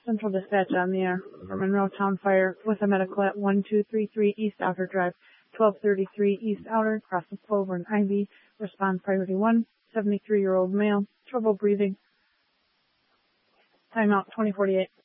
Central Dispatch on the air for Monroe Town Fire with a medical at 1233 East Outer Drive, 1233 East Outer, across the Clover and Ivy. Response priority 1, 73-year-old male, trouble breathing. Timeout 2048.